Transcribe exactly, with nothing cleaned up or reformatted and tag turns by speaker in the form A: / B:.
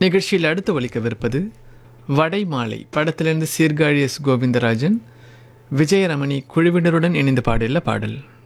A: நிகழ்ச்சியில் அடுத்து ஒலிக்கவிருப்பது வடை மாலை படத்திலிருந்து சீர்காழி எஸ் கோவிந்தராஜன் விஜயரமணி குழுவினருடன் இணைந்து பாடியுள்ள பாடல்.